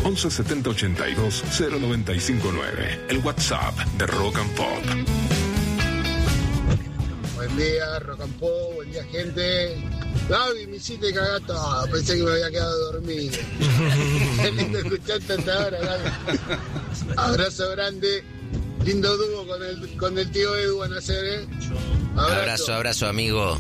11 70 82 0959. El WhatsApp de Rock and Pop. Buen día, Rock and Pop, buen día, gente. Gaby, me hiciste cagar todo, pensé que me había quedado dormido. Qué lindo escucharte hasta ahora, Gaby. Abrazo grande, lindo dúo con el tío Edu van a hacer, ¿eh? Abrazo, amigo.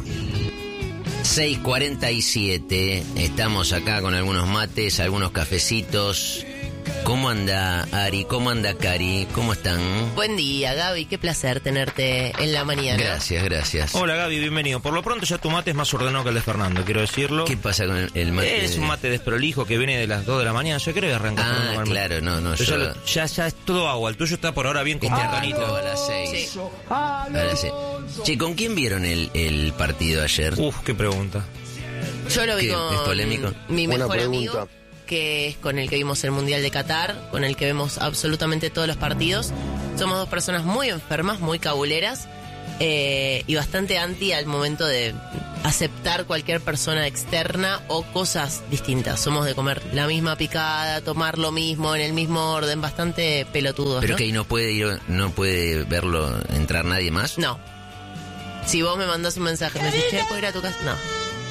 6:47, estamos acá con algunos mates, algunos cafecitos. ¿Cómo anda Ari? ¿Cómo anda Cari? ¿Cómo están? Buen día, Gaby, qué placer tenerte en la mañana. Gracias. Hola Gaby, bienvenido. Por lo pronto ya tu mate es más ordenado que el de Fernando, quiero decirlo. ¿Qué pasa con el mate? Es un mate desprolijo que viene de las 2 de la mañana, yo creo que arranca. Claro, no. Ya es todo agua, el tuyo está por ahora bien completito. A las 6. Sí. Ahora sí. Che, ¿con quién vieron el partido ayer? Qué pregunta. Yo lo vi ¿Qué? con ¿Es polémico? mi Buena mejor pregunta. amigo, que es con el que vimos el Mundial de Qatar, con el que vemos absolutamente todos los partidos. Somos dos personas muy enfermas, muy cabuleras, y bastante anti al momento de aceptar cualquier persona externa o cosas distintas. Somos de comer la misma picada, tomar lo mismo, en el mismo orden, bastante pelotudos, Pero ¿no? que ahí no puede verlo entrar nadie más. No. Si vos me mandás un mensaje, me decís, che, ¿puedo ir a tu casa? No.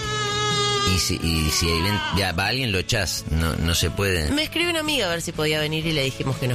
Y si ahí ya va alguien, lo echás. No se puede. Me escribió una amiga a ver si podía venir y le dijimos que no.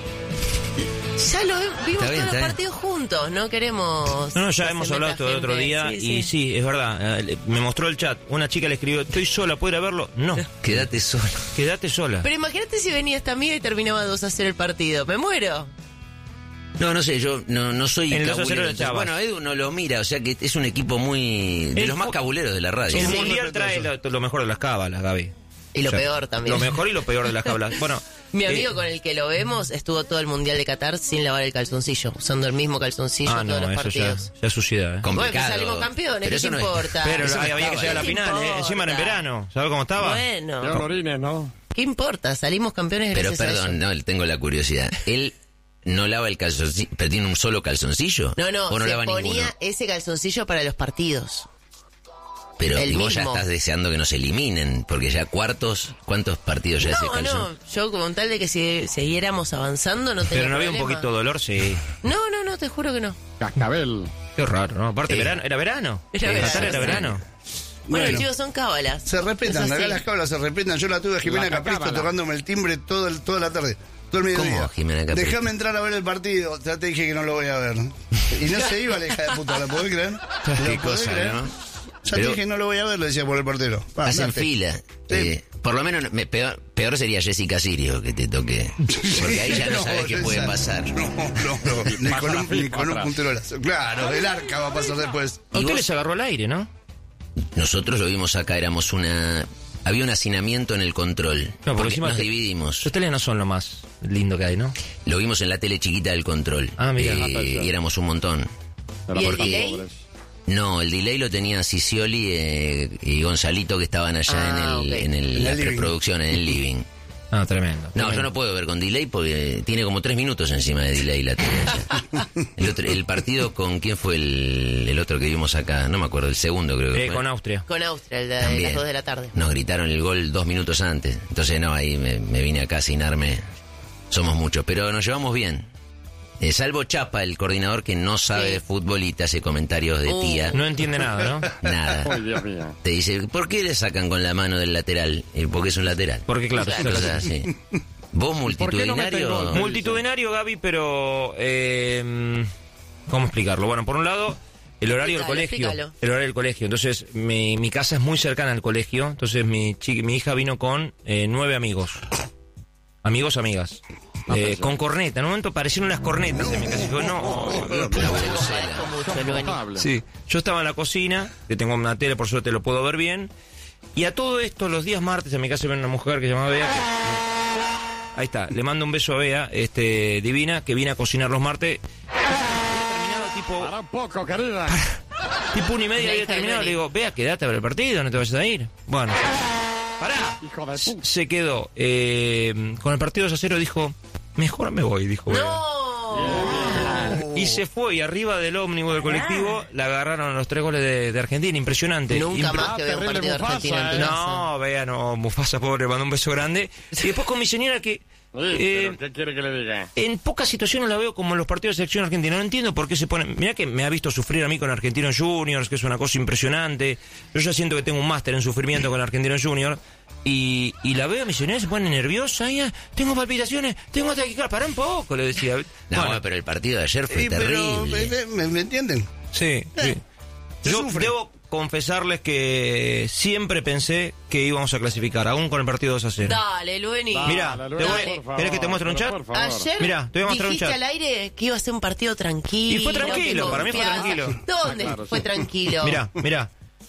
Ya lo vimos todos los partidos juntos, no queremos... No, ya hemos hablado esto de otro día y sí, es verdad, me mostró el chat, una chica le escribió, estoy sola, ¿puedo ir a verlo? No. Quédate sola. Pero imagínate si venía esta amiga y terminaba 2-0 el partido, me muero. No sé, yo no soy En el 2-0 cabulero. lo echabas. Bueno, Edu no lo mira, o sea que es un equipo muy... de los más cabuleros de la radio. El Sí, mundial trae lo mejor de las cábalas, Gaby. Y lo O sea, peor también. Lo mejor y lo peor de las cábalas. Bueno, Mi amigo con el que lo vemos estuvo todo el Mundial de Qatar sin lavar el calzoncillo, usando el mismo calzoncillo todos los eso partidos. ya es suciedad, Bueno, Complicado. pues salimos campeones, Pero ¿qué eso te no es- importa? Pero Eso no había que estaba, llegar a la ¿qué final, importa? encima era en verano. ¿Sabes cómo estaba? Bueno, Orines, ¿no? ¿qué importa? Salimos campeones Pero gracias a perdón, eso. no, tengo la curiosidad. Él no lava el calzoncillo, pero tiene un solo calzoncillo. No, ¿O no se lava ponía ninguno? ese calzoncillo para los partidos. Pero el y vos ya mismo. estás deseando que nos eliminen, porque ya ¿cuántos partidos ya ese calzón? Yo con tal de que siguiéramos avanzando no tenía Pero no había un problema. poquito de dolor, sí. No, te juro que no. Cascabel. Qué raro, ¿no? Aparte, era verano. Era verano, Qatar era sí. verano. Bueno, chicos, son cábalas. Se respetan, Es así. acá las cábalas se respetan. Yo la tuve a Jimena Capristo tocándome el timbre toda la tarde, todo el mediodía. ¿Cómo, Jimena Capristo? Déjame entrar a ver el partido. Ya te dije que no lo voy a ver. Y no se iba la hija de puta, ¿la podés creer? Qué ¿La podés cosa, creer? ¿no? Ya Pero- te dije que no lo voy a ver, lo decía por el portero. Hacen Andate. fila. Sí. Por lo menos peor sería Jessica Sirio que te toque. Porque ahí ya no sabes qué puede esa- pasar. No. Ni con un puntero lazo. Claro, el arca va a pasar después. A ¿Y usted vos? les agarró el aire, ¿no? Nosotros lo vimos acá, había un hacinamiento en el control. No, por porque encima nos te- dividimos. Los teles no son lo más lindo que hay, ¿no? Lo vimos en la tele chiquita del control. Ah, mira. Y éramos un montón. ¿Y el delay? No, el delay lo tenían Sicioli y Gonzalito, que estaban allá Ok. en En el la living. reproducción, en el living. Ah, tremendo. No, tremendo. yo no puedo ver con delay porque tiene como 3 minutos encima de delay la tele allá. El partido con quién fue el otro que vimos acá, no me acuerdo, el segundo creo que fue. Con Austria. Con Austria, el de También. las 2 de la tarde. Nos gritaron el gol 2 minutos antes. Entonces no, ahí me vine acá a asinarme. Somos muchos, pero nos llevamos bien. Salvo Chapa, el coordinador que no sabe Sí. de fútbol y te hace comentarios de tía. No entiende nada, ¿no? Nada. Dios mío. Te dice, ¿por qué le sacan con la mano del lateral? Porque es un lateral. Porque claro, Claro. Cosas así. ¿Vos multitudinario? multitudinario, Gaby, pero ¿cómo explicarlo? Bueno, por un lado, el horario del colegio. Explícalo. El horario del colegio. Entonces, mi casa es muy cercana al colegio. Entonces, mi hija vino con 9 amigos. Amigos, amigas. Con corneta. En un momento aparecieron unas cornetas en mi casa. Y yo, Mucho, Lueni. Sí. Yo estaba en la cocina, que tengo una tele, por suerte lo puedo ver bien. Y a todo esto, los días martes, en mi casa viene una mujer que se llama Bea. Ahí está, le mando un beso a Bea, divina, que viene a cocinar los martes. Para un poco, querida. Tipo 1:30 La había hija de terminado. Mary. Le digo, Bea, quédate a ver el partido, no te vayas a ir. Bueno, pará. Hijo de puta. Se quedó. Con el partido 2-0 dijo, mejor me voy, dijo Bea. ¡No! Y se fue, y arriba del ómnibus del colectivo la agarraron los 3 goles de Argentina. Impresionante. Nunca más que vea un partido de Argentina en tu casa. No, vea, no, Mufasa, pobre, mandó un beso grande. Y después con mi señora que... ¿Pero qué quiere que le diga? En pocas situaciones la veo como en los partidos de selección argentina. No entiendo por qué se pone... Mirá que me ha visto sufrir a mí con Argentinos Juniors, que es una cosa impresionante. Yo ya siento que tengo un máster en sufrimiento con Argentinos Juniors. Y la veo a mi señora, se pone nerviosa. Ya, tengo palpitaciones, tengo taquicardia. Pará un poco, le decía. No, Bueno, pero el partido de ayer fue terrible. Pero, ¿me entienden? sí, sí. Se Yo sufre. debo confesarles que siempre pensé que íbamos a clasificar, aún con el partido 2-0. Dale, Lueni. Mirá, Dale, te voy- por favor, ¿querés que te muestre un pero chat? por favor. Ayer Mirá, te voy a mostrar un dijiste chat. al aire que iba a ser un partido tranquilo. Y fue tranquilo, que para mí fue confianza. tranquilo. ¿Dónde Claro, fue sí. tranquilo? Mirá,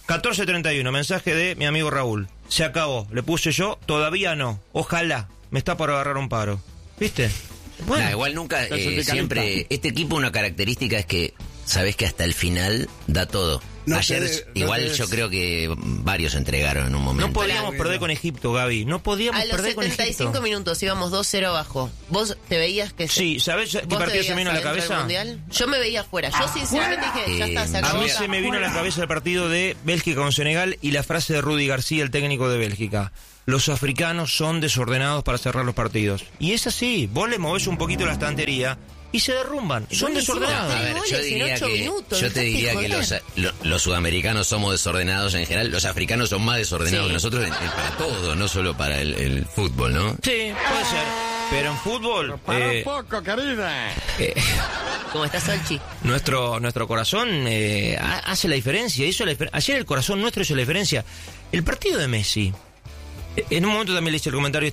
14:31, mensaje de mi amigo Raúl. Se acabó, le puse yo, todavía no. Ojalá, me está por agarrar un paro. ¿Viste? Bueno, Nah, igual nunca, El sindicalista. siempre, este equipo una característica es que sabés que hasta el final da todo. No Ayer te- igual no te- yo creo que varios entregaron en un momento. no podíamos perder con Egipto, Gaby. No podíamos A los perder con 75 Egipto. minutos íbamos 2-0 abajo. ¿Vos te veías que... Sí, ¿sabés qué ¿Vos te partido se me veías vino a la adentro del cabeza? Mundial? Yo me veía afuera. Yo sinceramente dije, ya está, se A acabó. mí se me vino a la cabeza el partido de Bélgica con Senegal y la frase de Rudy García, el técnico de Bélgica. Los africanos son desordenados para cerrar los partidos. Y es así, vos le movés un poquito la estantería y se derrumban. Son desordenados. A ver, goles yo en diría 8 que, minutos, yo te dejate diría que joder. los sudamericanos somos desordenados en general. Los africanos son más desordenados Sí. que nosotros para todo, no solo para el fútbol, ¿no? Sí, puede ser. Pero en fútbol, Para un poco, querida. ¿Cómo está Solchi? nuestro corazón hace la diferencia. Ayer el corazón nuestro hizo la diferencia. El partido de Messi. En un momento también le hice el comentario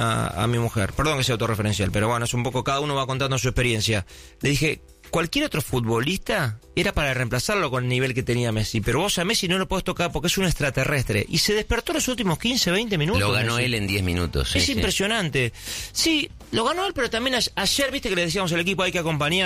a mi mujer. Perdón que sea autorreferencial, pero bueno, es un poco, cada uno va contando su experiencia. Le dije, cualquier otro futbolista era para reemplazarlo con el nivel que tenía Messi, pero vos a Messi no lo podés tocar porque es un extraterrestre. Y se despertó los últimos 15, 20 minutos. Lo ganó Messi. él en 10 minutos. sí, Es sí. impresionante. Sí, lo ganó él, pero también ayer, viste que le decíamos al equipo hay que acompañar.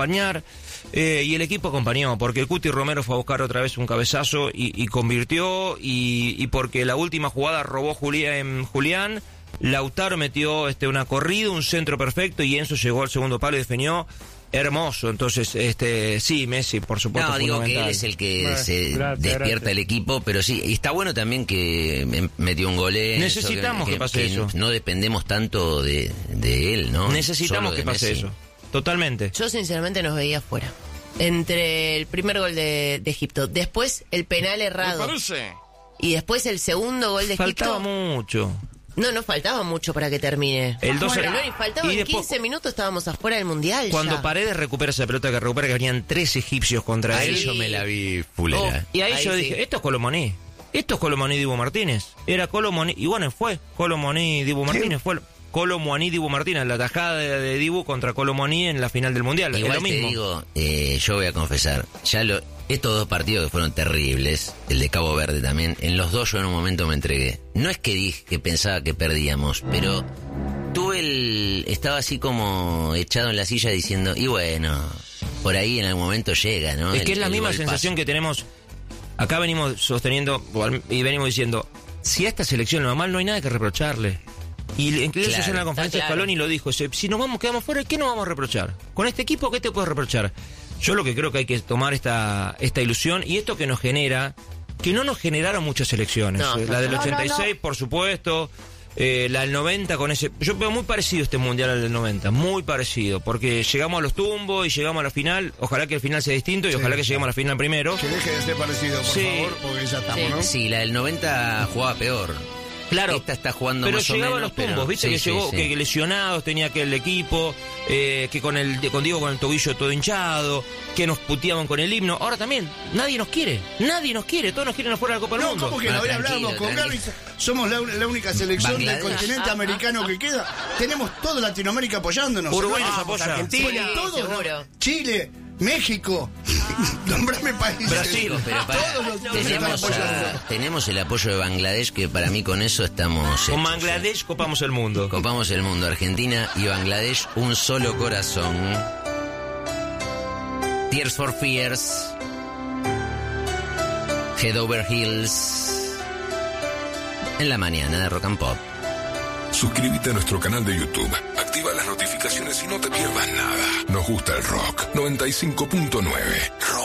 Y el equipo acompañó, porque el Cuti Romero fue a buscar otra vez un cabezazo y convirtió, y porque la última jugada robó Julián. Lautaro metió una corrida, un centro perfecto, y Enzo llegó al segundo palo y definió. Hermoso, entonces, sí, Messi, por supuesto. No, digo que fundamental. él es el que Bueno, se gracias, despierta gracias. el equipo, pero sí, y está bueno también que metió un gol. Necesitamos que pase eso. No dependemos tanto de él, ¿no? Necesitamos Solo que de pase Messi. eso. Totalmente. Yo sinceramente nos veía afuera. Entre el primer gol de Egipto, después el penal ¿Me errado parece? y después el segundo gol de Faltaba Egipto. mucho. No faltaba mucho para que termine. El 2 Bueno, Lori, faltaban y después, 15 minutos, estábamos afuera del Mundial. cuando ya. Paredes recupera esa pelota que recupera, que venían 3 egipcios contra Ahí él. yo me la vi fulera. Y ahí, Ahí yo sí. dije, esto es Colomoní. Esto es Colomoní Dibu Martínez. Era Colomoní. Y bueno, fue Colomoní Dibu Martínez. Fue Colomoní Dibu Martínez. La tajada de Dibu contra Colomoní en la final del Mundial. Igual es lo te mismo. digo, yo voy a confesar, estos dos partidos que fueron terribles, el de Cabo Verde también, en los dos yo en un momento me entregué. No es que dije que pensaba que perdíamos, pero estaba así como echado en la silla diciendo, y bueno, por ahí en algún momento llega, ¿no? Es que es la El misma gol sensación pasa. que tenemos. Acá venimos sosteniendo y venimos diciendo, si a esta selección lo va mal, no hay nada que reprocharle. Y incluso Claro, en la conferencia de está claro. Scaloni lo dijo, si nos quedamos fuera, ¿qué nos vamos a reprochar? Con este equipo, ¿qué te puedes reprochar? Yo lo que creo que hay que tomar esta ilusión y esto que nos genera, que no nos generaron muchas selecciones. No. La del 86, por supuesto, la del 90 con ese... Yo veo muy parecido este Mundial al del 90, muy parecido, porque llegamos a los tumbos y llegamos a la final, ojalá que el final sea distinto y ojalá que lleguemos a la final primero. Que deje de ser parecido, por Sí. favor, porque ya estamos, ¿no? Sí, la del 90 jugaba peor. Claro, Esta está jugando pero más o llegaba menos, a los tumbos, pero- viste sí, que sí, llegó, sí. que lesionados tenía que el equipo, que con Diego con el tobillo todo hinchado, que nos puteaban con el himno. Ahora también, nadie nos quiere, todos nos quieren afuera de la Copa del No, Mundo. ¿cómo que No, no? Hoy tranquilo, hablamos con Gaby, tranquilo. somos la única selección del Bangladesh. continente americano que queda. Tenemos toda Latinoamérica apoyándonos. Uruguay nos Vamos, apoya. Argentina, Sí, todos, ¿no? seguro. Chile, México. Nombrame países. Brasil. Pero para, Todos los nos están apoyando. tenemos el apoyo de Bangladesh, que para mí con eso estamos... Con hechos, Bangladesh copamos el mundo. Copamos el mundo, Argentina y Bangladesh, un solo corazón. Tears for Fears. Head Over Heels. En la mañana de Rock and Pop. Suscríbete a nuestro canal de YouTube. Activa las notificaciones y no te pierdas nada. Nos gusta el rock. 95.9. Rock.